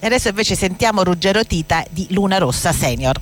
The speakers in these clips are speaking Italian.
E adesso invece sentiamo Ruggero Tita di Luna Rossa Senior.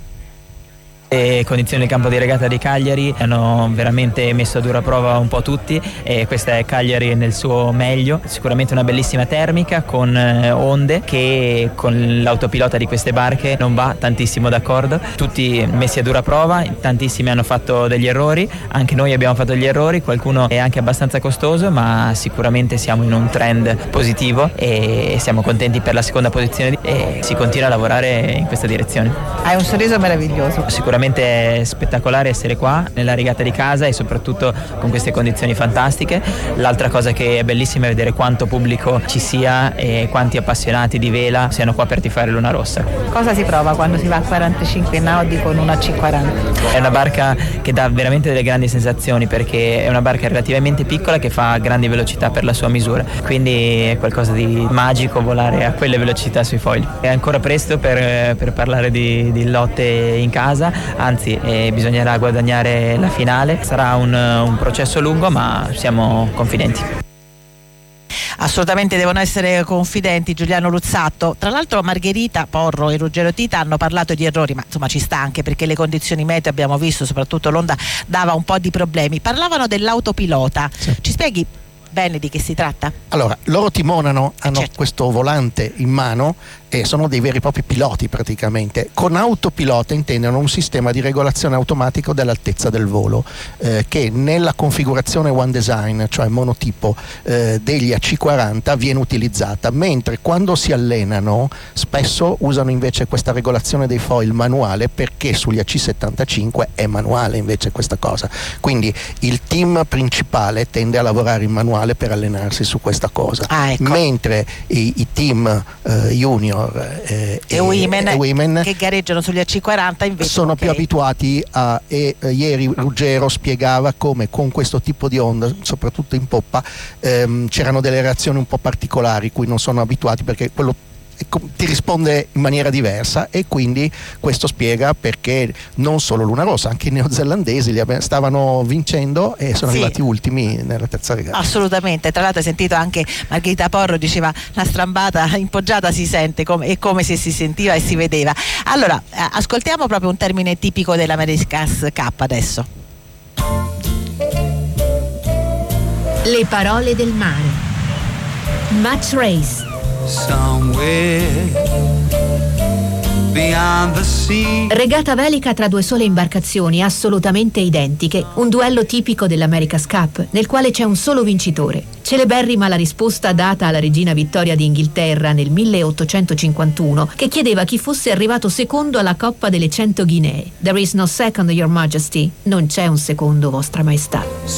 Le condizioni del campo di regata di Cagliari hanno veramente messo a dura prova un po' tutti, e questa è Cagliari nel suo meglio. Sicuramente una bellissima termica con onde che con l'autopilota di queste barche non va tantissimo d'accordo, tutti messi a dura prova, tantissimi hanno fatto degli errori, anche noi abbiamo fatto degli errori, qualcuno è anche abbastanza costoso, ma sicuramente siamo in un trend positivo e siamo contenti per la seconda posizione e si continua a lavorare in questa direzione. Hai un sorriso meraviglioso. Sicuramente è spettacolare essere qua nella regata di casa e soprattutto con queste condizioni fantastiche. L'altra cosa che è bellissima è vedere quanto pubblico ci sia e quanti appassionati di vela siano qua per tifare Luna Rossa. Cosa si prova quando si va a 45 nodi con una C40? È una barca che dà veramente delle grandi sensazioni, perché è una barca relativamente piccola che fa grandi velocità per la sua misura, quindi è qualcosa di magico volare a quelle velocità sui fogli. È ancora presto per parlare di lotte in casa, anzi bisognerà guadagnare la finale, sarà un processo lungo ma siamo confidenti. Assolutamente devono essere confidenti, Giuliano Luzzatto. Tra l'altro Margherita Porro e Ruggero Tita hanno parlato di errori, ma insomma ci sta anche perché le condizioni meteo abbiamo visto, soprattutto l'onda dava un po' di problemi. Parlavano dell'autopilota, sì. Ci spieghi bene di che si tratta? Allora, loro timonano, hanno certo. Questo volante in mano e sono dei veri e propri piloti praticamente. Con autopilota intendono un sistema di regolazione automatico dell'altezza del volo che nella configurazione One Design, cioè monotipo degli AC40 viene utilizzata, mentre quando si allenano spesso usano invece questa regolazione dei foil manuale, perché sugli AC75 è manuale invece questa cosa. Quindi il team principale tende a lavorare in manuale per allenarsi su questa cosa, ecco. Mentre i team junior e women che gareggiano sugli AC40 invece sono più abituati a ieri Ruggero spiegava come con questo tipo di onda, soprattutto in poppa, c'erano delle reazioni un po' particolari cui non sono abituati, perché quello ti risponde in maniera diversa, e quindi questo spiega perché non solo Luna Rossa, anche i neozelandesi stavano vincendo e sono arrivati ultimi nella terza regata. Assolutamente, tra l'altro hai sentito anche Margherita Porro, diceva una strambata in poggiata si sente come se si sentiva e si vedeva. Allora ascoltiamo proprio un termine tipico dell'Americas Cup adesso. Le parole del mare. Match Race. Regata velica tra due sole imbarcazioni assolutamente identiche, un duello tipico dell'Americas Cup nel quale c'è un solo vincitore. Celeberrima la risposta data alla regina Vittoria d'Inghilterra nel 1851, che chiedeva chi fosse arrivato secondo alla Coppa delle 100 Guinee. There is no second, Your Majesty. Non c'è un secondo, Vostra Maestà.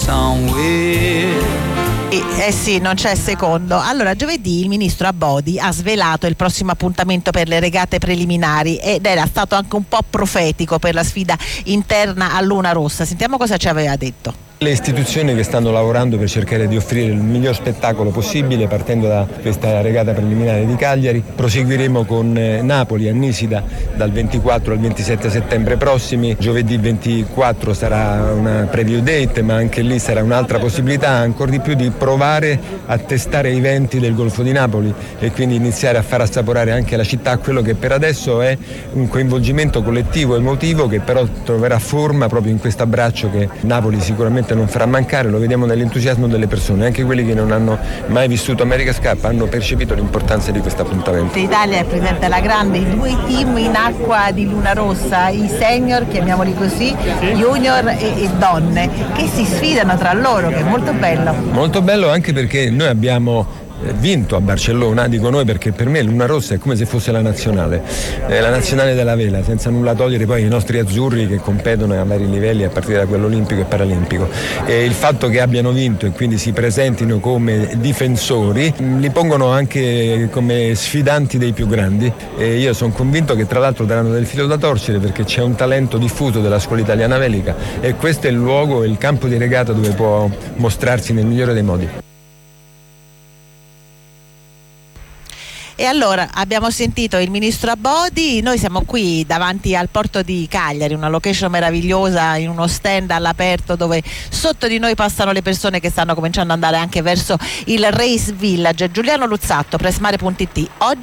Sì, non c'è secondo. Allora, giovedì il ministro Abodi ha svelato il prossimo appuntamento per le regate preliminari ed era stato anche un po' profetico per la sfida interna a Luna Rossa. Sentiamo cosa ci aveva detto. Le istituzioni che stanno lavorando per cercare di offrire il miglior spettacolo possibile, partendo da questa regata preliminare di Cagliari. Proseguiremo con Napoli a Nisida dal 24 al 27 settembre prossimi. Giovedì 24 sarà una preview date, ma anche lì sarà un'altra possibilità ancora di più di provare a testare i venti del Golfo di Napoli e quindi iniziare a far assaporare anche la città quello che per adesso è un coinvolgimento collettivo emotivo, che però troverà forma proprio in questo abbraccio che Napoli sicuramente non farà mancare. Lo vediamo nell'entusiasmo delle persone, anche quelli che non hanno mai vissuto America's Cup hanno percepito l'importanza di questo appuntamento. L'Italia è presente alla grande, i due team in acqua di Luna Rossa, i senior, chiamiamoli così, junior e donne, che si sfidano tra loro, che è molto bello. Molto bello anche perché noi abbiamo vinto a Barcellona, dico noi perché per me Luna Rossa è come se fosse la nazionale della vela, senza nulla togliere poi i nostri azzurri che competono a vari livelli a partire da quello olimpico e paralimpico, e il fatto che abbiano vinto e quindi si presentino come difensori li pongono anche come sfidanti dei più grandi, e io sono convinto che tra l'altro daranno del filo da torcere, perché c'è un talento diffuso della scuola italiana velica e questo è il luogo, il campo di regata dove può mostrarsi nel migliore dei modi. E allora abbiamo sentito il ministro Abodi, noi siamo qui davanti al porto di Cagliari, una location meravigliosa, in uno stand all'aperto dove sotto di noi passano le persone che stanno cominciando ad andare anche verso il Race Village. Giuliano Luzzatto, pressmare.it. Oggi